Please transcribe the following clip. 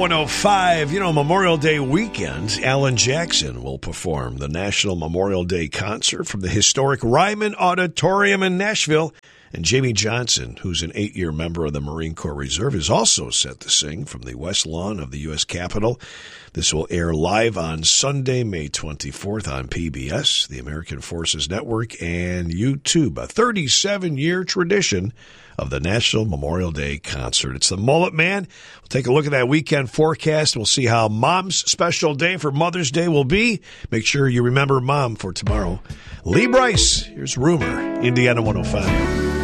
105, Memorial Day weekend, Alan Jackson will perform the National Memorial Day Concert from the historic Ryman Auditorium in Nashville. And Jamie Johnson, who's an 8-year member of the Marine Corps Reserve, is also set to sing from the West Lawn of the U.S. Capitol. This will air live on Sunday, May 24th on PBS, the American Forces Network, and YouTube, a 37-year tradition of the National Memorial Day Concert. It's the Mullet Man. We'll take a look at that weekend forecast. We'll see how Mom's special day for Mother's Day will be. Make sure you remember Mom for tomorrow. Lee Brice, here's Rumor, Indiana 105.